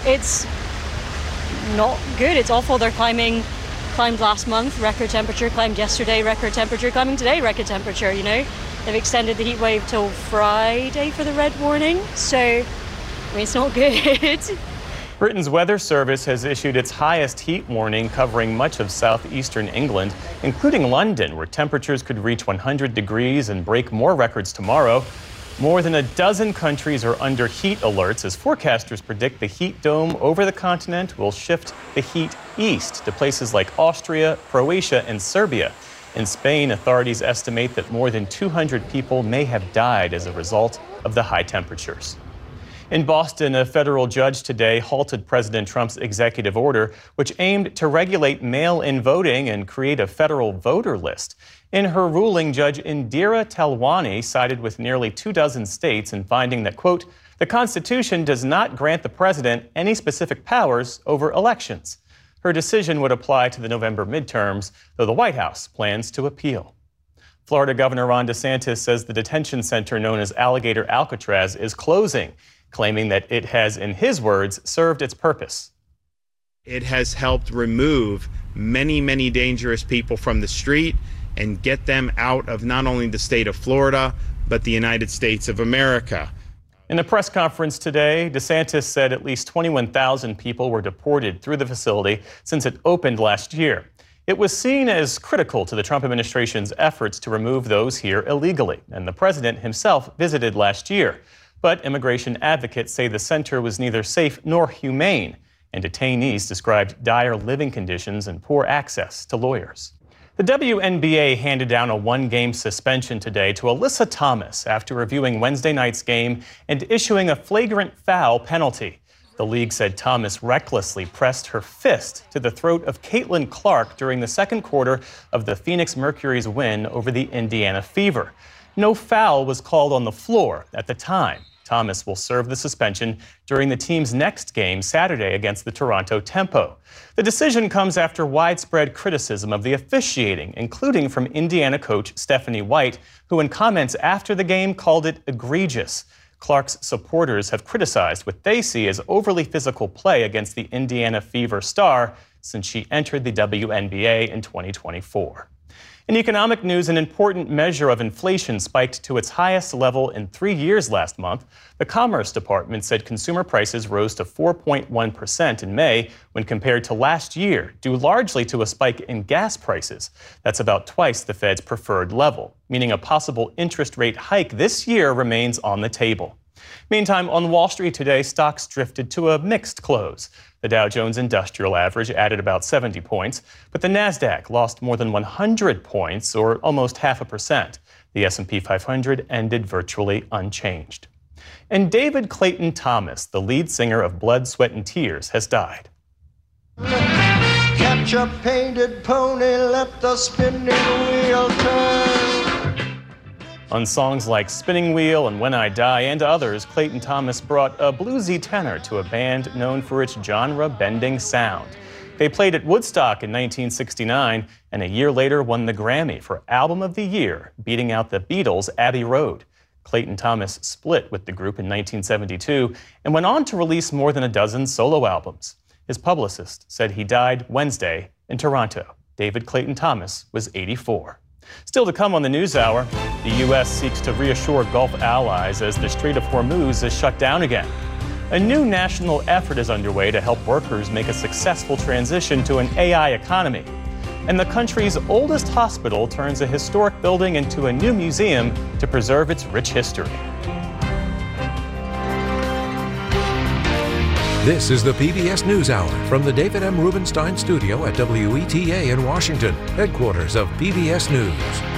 it's not good. It's awful. They're climbed last month, record temperature, climbed yesterday, record temperature, climbing today, record temperature, you know. They've extended the heat wave till Friday for the red warning. So, I mean, it's not good. Britain's weather service has issued its highest heat warning covering much of southeastern England, including London, where temperatures could reach 100 degrees and break more records tomorrow. More than a dozen countries are under heat alerts as forecasters predict the heat dome over the continent will shift the heat east to places like Austria, Croatia, and Serbia. In Spain, authorities estimate that more than 200 people may have died as a result of the high temperatures. In Boston, a federal judge today halted President Trump's executive order, which aimed to regulate mail-in voting and create a federal voter list. In her ruling, Judge Indira Talwani sided with nearly 24 states in finding that, quote, the Constitution does not grant the president any specific powers over elections. Her decision would apply to the November midterms, though the White House plans to appeal. Florida Governor Ron DeSantis says the detention center known as Alligator Alcatraz is closing, claiming that it has, in his words, served its purpose. It has helped remove many, many dangerous people from the street and get them out of not only the state of Florida, but the United States of America. In a press conference today, DeSantis said at least 21,000 people were deported through the facility since it opened last year. It was seen as critical to the Trump administration's efforts to remove those here illegally, and the president himself visited last year. But immigration advocates say the center was neither safe nor humane, and detainees described dire living conditions and poor access to lawyers. The WNBA handed down a one-game suspension today to Alyssa Thomas after reviewing Wednesday night's game and issuing a flagrant foul penalty. The league said Thomas recklessly pressed her fist to the throat of Caitlin Clark during the second quarter of the Phoenix Mercury's win over the Indiana Fever. No foul was called on the floor at the time. Thomas will serve the suspension during the team's next game Saturday against the Toronto Tempo. The decision comes after widespread criticism of the officiating, including from Indiana coach Stephanie White, who in comments after the game called it egregious. Clark's supporters have criticized what they see as overly physical play against the Indiana Fever star since she entered the WNBA in 2024. In economic news, an important measure of inflation spiked to its highest level in 3 years last month. The Commerce Department said consumer prices rose to 4.1% in May when compared to last year, due largely to a spike in gas prices. That's about twice the Fed's preferred level, meaning a possible interest rate hike this year remains on the table. Meantime, on Wall Street today, stocks drifted to a mixed close. The Dow Jones Industrial Average added about 70 points, but the Nasdaq lost more than 100 points, or almost 0.5%. The S&P 500 ended virtually unchanged. And David Clayton Thomas, the lead singer of Blood, Sweat and Tears, has died. Catch a painted pony, let the spinning wheel turn. On songs like Spinning Wheel and When I Die and others, Clayton Thomas brought a bluesy tenor to a band known for its genre-bending sound. They played at Woodstock in 1969 and a year later won the Grammy for Album of the Year, beating out the Beatles' Abbey Road. Clayton Thomas split with the group in 1972 and went on to release more than a dozen solo albums. His publicist said he died Wednesday in Toronto. David Clayton Thomas was 84. Still to come on the NewsHour, the U.S. seeks to reassure Gulf allies as the Strait of Hormuz is shut down again. A new national effort is underway to help workers make a successful transition to an AI economy. And the country's oldest hospital turns a historic building into a new museum to preserve its rich history. This is the PBS NewsHour from the David M. Rubenstein studio at WETA in Washington, headquarters of PBS News.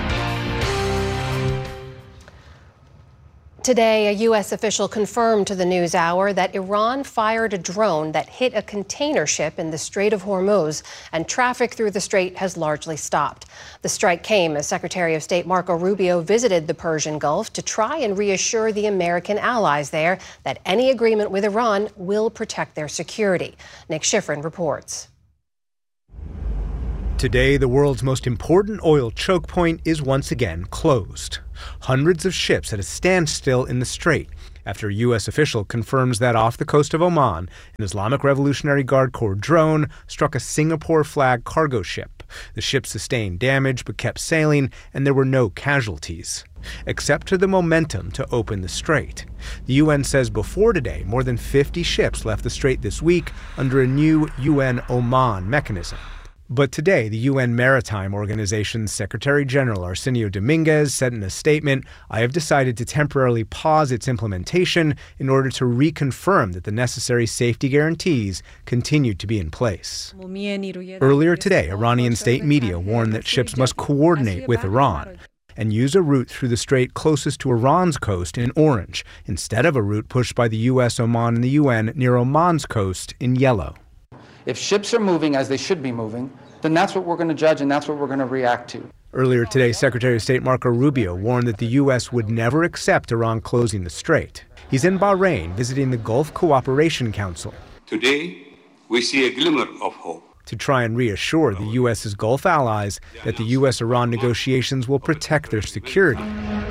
Today, a U.S. official confirmed to the NewsHour that Iran fired a drone that hit a container ship in the Strait of Hormuz, and traffic through the strait has largely stopped. The strike came as Secretary of State Marco Rubio visited the Persian Gulf to try and reassure the American allies there that any agreement with Iran will protect their security. Nick Schifrin reports. Today, the world's most important oil choke point is once again closed. Hundreds of ships at a standstill in the strait after a U.S. official confirms that off the coast of Oman, an Islamic Revolutionary Guard Corps drone struck a Singapore-flagged cargo ship. The ship sustained damage but kept sailing, and there were no casualties, except to the momentum to open the strait. The UN says before today, more than 50 ships left the strait this week under a new UN Oman mechanism. But today, the UN Maritime Organization's Secretary General Arsenio Dominguez said in a statement, "I have decided to temporarily pause its implementation in order to reconfirm that the necessary safety guarantees continue to be in place." Earlier today, Iranian state media warned that ships must coordinate with Iran and use a route through the strait closest to Iran's coast in orange, instead of a route pushed by the U.S., Oman, and the UN near Oman's coast in yellow. If ships are moving as they should be moving, then that's what we're going to judge and that's what we're going to react to. Earlier today, Secretary of State Marco Rubio warned that the U.S. would never accept Iran closing the strait. He's in Bahrain visiting the Gulf Cooperation Council. Today, we see a glimmer of hope. To try and reassure the U.S.'s Gulf allies that the U.S.-Iran negotiations will protect their security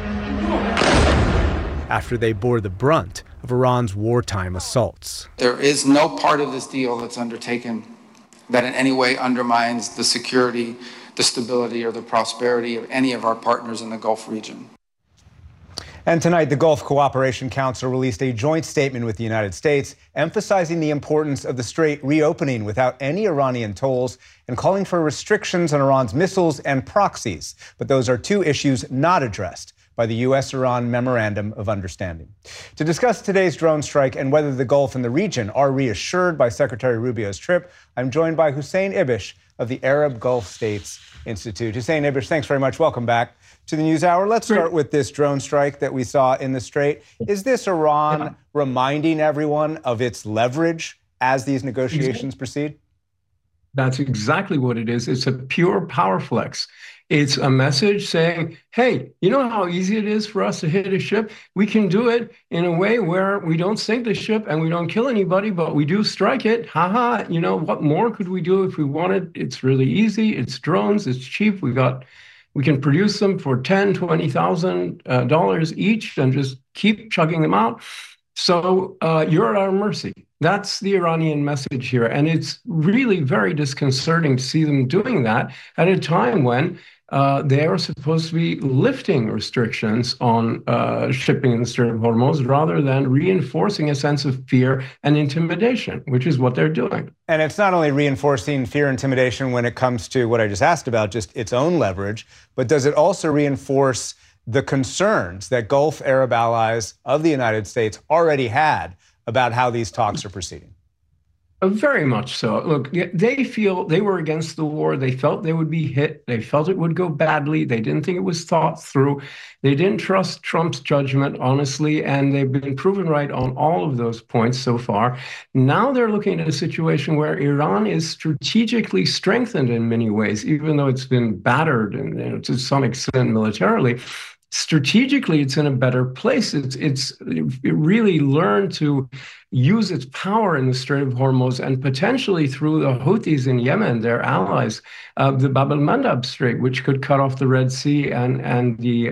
after they bore the brunt of Iran's wartime assaults. There is no part of this deal that's undertaken that in any way undermines the security, the stability, or the prosperity of any of our partners in the Gulf region. And tonight, the Gulf Cooperation Council released a joint statement with the United States, emphasizing the importance of the strait reopening without any Iranian tolls and calling for restrictions on Iran's missiles and proxies. But those are two issues not addressed by the U.S.-Iran Memorandum of Understanding. To discuss today's drone strike and whether the Gulf and the region are reassured by Secretary Rubio's trip, I'm joined by Hussein Ibish of the Arab Gulf States Institute. Hussein Ibish, thanks very much. Welcome back to the NewsHour. Let's start with this drone strike that we saw in the Strait. Is this Iran reminding everyone of its leverage as these negotiations proceed? That's exactly what it is. It's a pure power flex. It's a message saying, hey, you know how easy it is for us to hit a ship? We can do it in a way where we don't sink the ship and we don't kill anybody, but we do strike it. Haha, you know, what more could we do if we wanted? It's really easy. It's drones. It's cheap. We can produce them for $10,000, $20,000 each and just keep chugging them out. So you're at our mercy. That's the Iranian message here. And it's really very disconcerting to see them doing that at a time when they are supposed to be lifting restrictions on shipping in the Strait of Hormuz rather than reinforcing a sense of fear and intimidation, which is what they're doing. And it's not only reinforcing fear and intimidation when it comes to what I just asked about, just its own leverage, but does it also reinforce the concerns that Gulf Arab allies of the United States already had about how these talks are proceeding? Very much so. Look, they feel they were against the war. They felt they would be hit. They felt it would go badly. They didn't think it was thought through. They didn't trust Trump's judgment, honestly, and they've been proven right on all of those points so far. Now they're looking at a situation where Iran is strategically strengthened in many ways, even though it's been battered and to some extent militarily. Strategically, it's in a better place. It really learned to use its power in the Strait of Hormuz and potentially through the Houthis in Yemen, their allies, the Bab el-Mandab Strait, which could cut off the Red Sea and the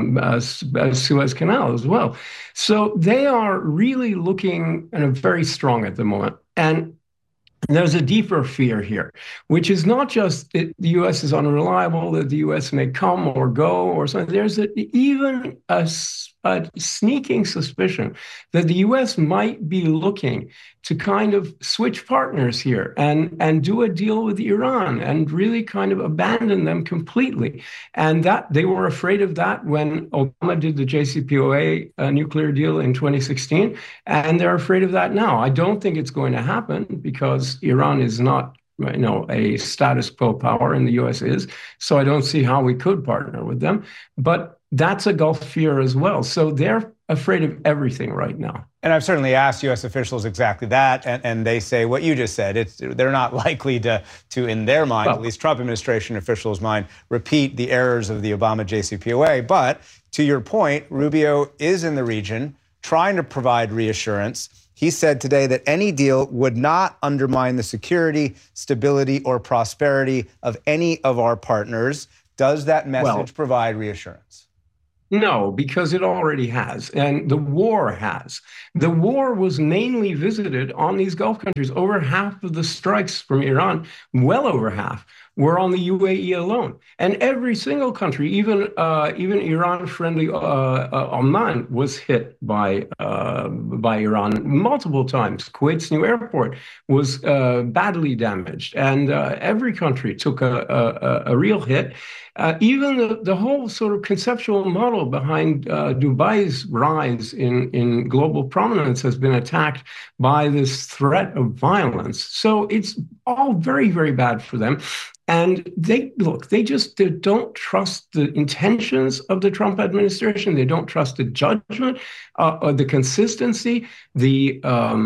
Suez Canal as well. So they are really looking very strong at the moment. And there's a deeper fear here, which is not just that the U.S. is unreliable, that the U.S. may come or go or something. There's even a sneaking suspicion that the U.S. might be looking to kind of switch partners here and do a deal with Iran and really kind of abandon them completely. And that they were afraid of that when Obama did the JCPOA nuclear deal in 2016, and they're afraid of that now. I don't think it's going to happen because Iran is not a status quo power, and the U.S. is. So I don't see how we could partner with them. But that's a Gulf fear as well. So they're afraid of everything right now. And I've certainly asked U.S. officials exactly that, and they say what you just said. They're not likely to in their mind, at least Trump administration officials' mind, repeat the errors of the Obama JCPOA. But to your point, Rubio is in the region trying to provide reassurance. He said today that any deal would not undermine the security, stability, or prosperity of any of our partners. Does that message provide reassurance? No, because it already has, and the war has. The war was mainly visited on these Gulf countries. Over half of the strikes from Iran, well over half, were on the UAE alone. And every single country, even Iran-friendly Oman, was hit by Iran multiple times. Kuwait's new airport was badly damaged, and every country took a real hit. Even the whole sort of conceptual model behind Dubai's rise in global prominence has been attacked by this threat of violence. So it's all very, very bad for them. And they don't trust the intentions of the Trump administration. They don't trust the judgment, or the consistency, the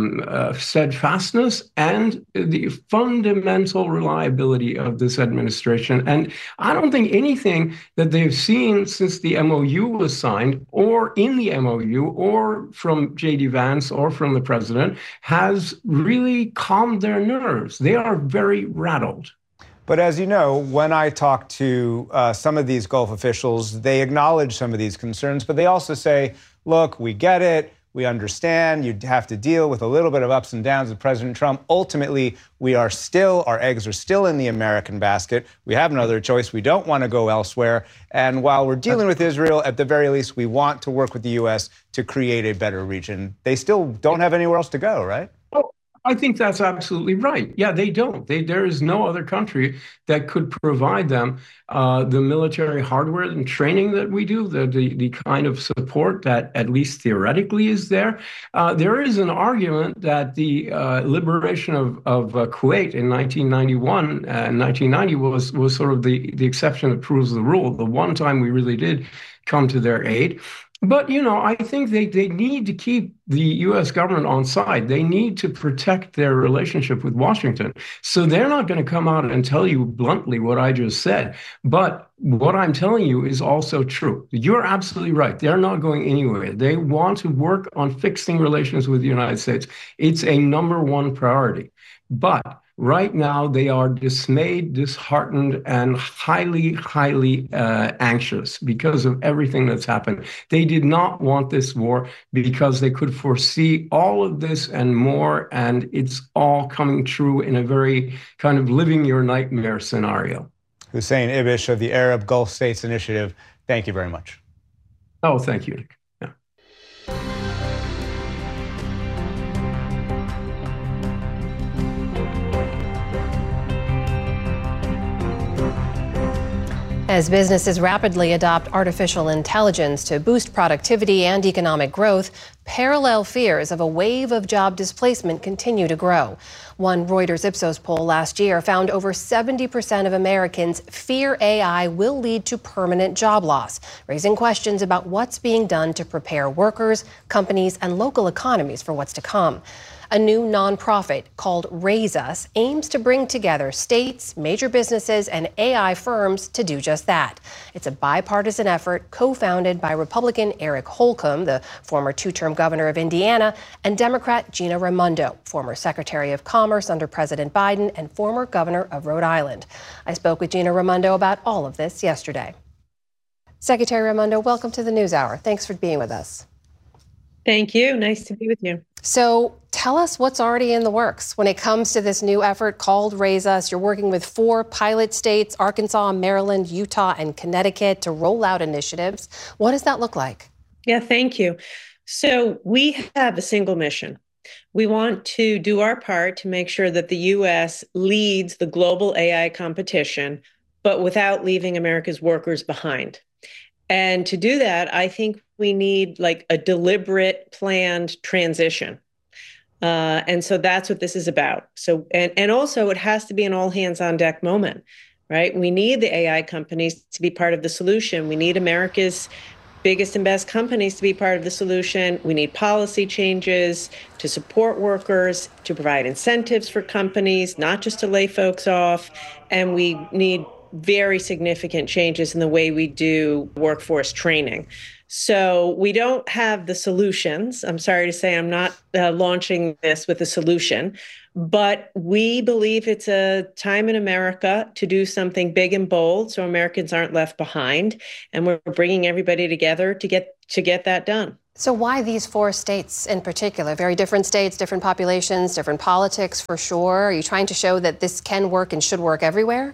steadfastness, and the fundamental reliability of this administration. And I don't think anything that they've seen since the MOU was signed, or in the MOU, or from J.D. Vance, or from the president, has really calmed their nerves. They are very rattled. But as you know, when I talk to some of these Gulf officials, they acknowledge some of these concerns, but they also say, look, we get it. We understand you have to deal with a little bit of ups and downs with President Trump. Ultimately, our eggs are still in the American basket. We have no other choice. We don't want to go elsewhere. And while we're dealing with Israel, at the very least, we want to work with the U.S. to create a better region. They still don't have anywhere else to go, right? I think that's absolutely right. Yeah, they don't. There is no other country that could provide them the military hardware and training that we do, the kind of support that at least theoretically is there. There is an argument that the liberation of Kuwait in 1991 and 1990 was sort of the exception that proves the rule. The one time we really did come to their aid. But, I think they need to keep the U.S. government on side. They need to protect their relationship with Washington. So they're not going to come out and tell you bluntly what I just said. But what I'm telling you is also true. You're absolutely right. They're not going anywhere. They want to work on fixing relations with the United States. It's a number one priority. But right now, they are dismayed, disheartened, and highly, highly anxious because of everything that's happened. They did not want this war because they could foresee all of this and more, and it's all coming true in a very kind of living your nightmare scenario. Hussein Ibish of the Arab Gulf States Initiative, thank you very much. Oh, thank you, Nick. Yeah. As businesses rapidly adopt artificial intelligence to boost productivity and economic growth, parallel fears of a wave of job displacement continue to grow. One Reuters Ipsos poll last year found over 70% of Americans fear AI will lead to permanent job loss, raising questions about what's being done to prepare workers, companies, and local economies for what's to come. A new nonprofit called Raise Us aims to bring together states, major businesses, and AI firms to do just that. It's a bipartisan effort co-founded by Republican Eric Holcomb, the former two-term governor of Indiana, and Democrat Gina Raimondo, former Secretary of Commerce under President Biden and former governor of Rhode Island. I spoke with Gina Raimondo about all of this yesterday. Secretary Raimondo, welcome to the NewsHour. Thanks for being with us. Thank you. Nice to be with you. So tell us what's already in the works when it comes to this new effort called Raise Us. You're working with 4 pilot states, Arkansas, Maryland, Utah, and Connecticut, to roll out initiatives. What does that look like? Yeah, thank you. So we have a single mission. We want to do our part to make sure that the U.S. leads the global AI competition, but without leaving America's workers behind. And to do that, I think we need like a deliberate, planned transition. And so that's what this is about. So, and also it has to be an all hands on deck moment, right? We need the AI companies to be part of the solution. We need America's biggest and best companies to be part of the solution. We need policy changes to support workers, to provide incentives for companies, not just to lay folks off. And we need very significant changes in the way we do workforce training. So we don't have the solutions. I'm sorry to say I'm not launching this with a solution, but we believe it's a time in America to do something big and bold so Americans aren't left behind. And we're bringing everybody together to get that done. So why these 4 states in particular? Very different states, different populations, different politics for sure. Are you trying to show that this can work and should work everywhere?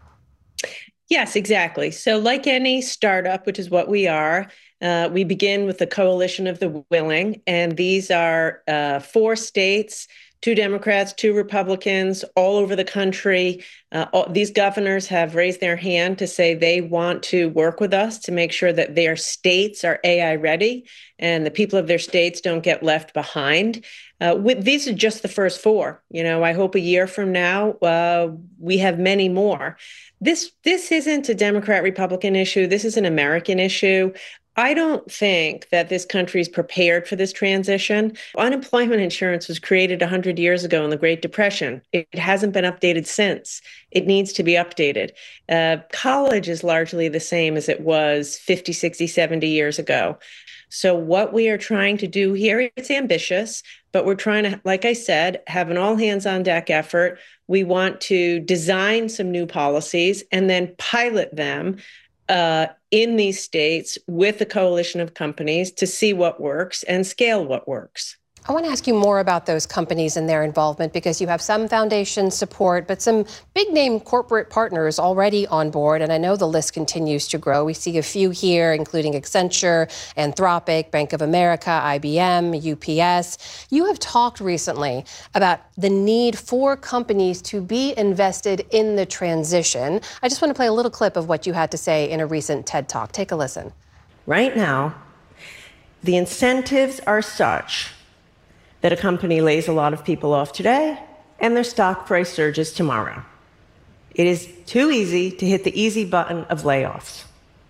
Yes, exactly. So like any startup, which is what we are, we begin with the coalition of the willing, and these are 4 states, 2 Democrats, 2 Republicans, all over the country. These governors have raised their hand to say they want to work with us to make sure that their states are AI ready and the people of their states don't get left behind. These are just the first 4. I hope a year from now, we have many more. This isn't a Democrat-Republican issue. This is an American issue. I don't think that this country is prepared for this transition. Unemployment insurance was created 100 years ago in the Great Depression. It hasn't been updated since. It needs to be updated. College is largely the same as it was 50, 60, 70 years ago. So what we are trying to do here, it's ambitious, but we're trying to, like I said, have an all hands on deck effort. We want to design some new policies and then pilot them in these states with a coalition of companies to see what works and scale what works. I want to ask you more about those companies and their involvement, because you have some foundation support, but some big name corporate partners already on board. And I know the list continues to grow. We see a few here, including Accenture, Anthropic, Bank of America, IBM, UPS. You have talked recently about the need for companies to be invested in the transition. I just want to play a little clip of what you had to say in a recent TED Talk. Take a listen. Right now, the incentives are such that a company lays a lot of people off today and their stock price surges tomorrow. It is too easy to hit the easy button of layoffs.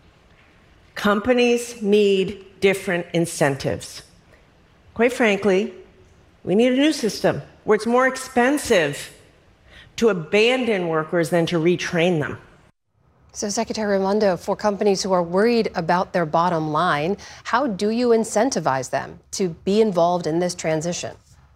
Companies need different incentives. Quite frankly, we need a new system where it's more expensive to abandon workers than to retrain them. So, Secretary Raimondo, for companies who are worried about their bottom line, how do you incentivize them to be involved in this transition?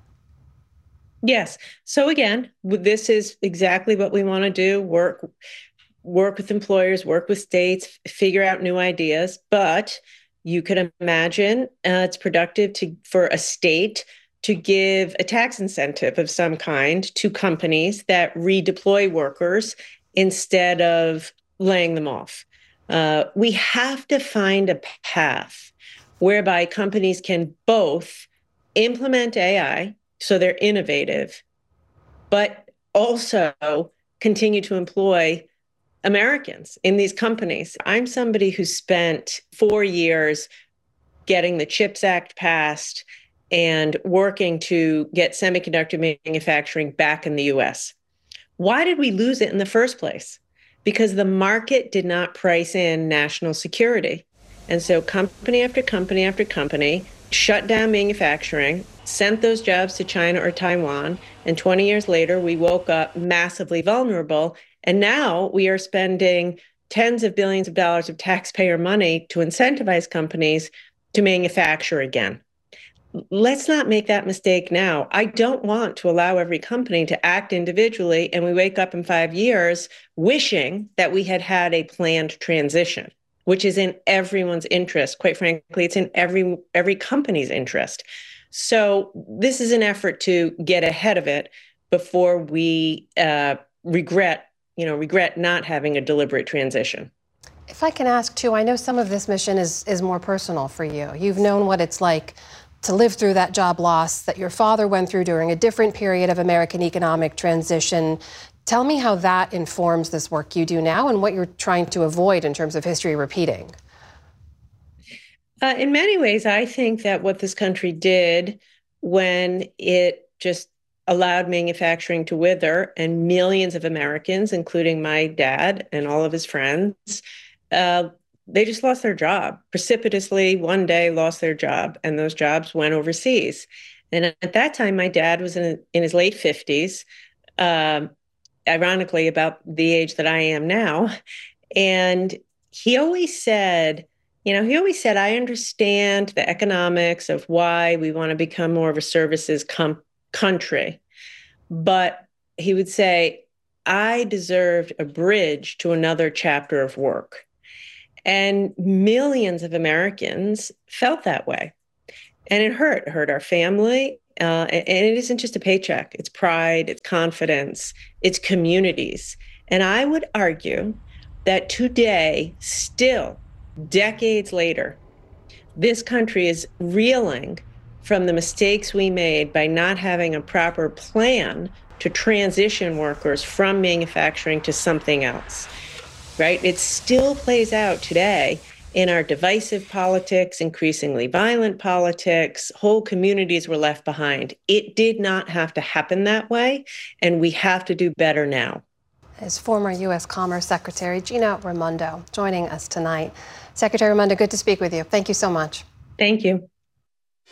Yes. So again, this is exactly what we want to do, work with employers, work with states, figure out new ideas. But you could imagine it's productive for a state to give a tax incentive of some kind to companies that redeploy workers instead of laying them off. We have to find a path whereby companies can both implement AI, so they're innovative, but also continue to employ Americans in these companies. I'm somebody who spent 4 years getting the CHIPS Act passed and working to get semiconductor manufacturing back in the US. Why did we lose it in the first place? Because the market did not price in national security. And so company after company after company shut down manufacturing, sent those jobs to China or Taiwan, and 20 years later, we woke up massively vulnerable. And now we are spending tens of billions of dollars of taxpayer money to incentivize companies to manufacture again. Let's not make that mistake now. I don't want to allow every company to act individually and we wake up in 5 years wishing that we had had a planned transition, which is in everyone's interest. Quite frankly, it's in every company's interest. So this is an effort to get ahead of it before we regret not having a deliberate transition. If I can ask too, I know some of this mission is more personal for you. You've known what it's like to live through that job loss that your father went through during a different period of American economic transition. Tell me how that informs this work you do now and what you're trying to avoid in terms of history repeating. In many ways, I think that what this country did when it just allowed manufacturing to wither and millions of Americans, including my dad and all of his friends, they just lost their job precipitously. One day lost their job, and those jobs went overseas. And at that time, my dad was in his late 50s, ironically about the age that I am now. And he always said, He always said, I understand the economics of why we want to become more of a services country. But he would say, I deserved a bridge to another chapter of work. And millions of Americans felt that way. And it hurt our family. And it isn't just a paycheck. It's pride, it's confidence, it's communities. And I would argue that today, still, decades later, this country is reeling from the mistakes we made by not having a proper plan to transition workers from manufacturing to something else, right? It still plays out today in our divisive politics, increasingly violent politics. Whole communities were left behind. It did not have to happen that way, and we have to do better now. As former U.S. Commerce Secretary Gina Raimondo joining us tonight. Secretary Raimondo, good to speak with you. Thank you so much. Thank you.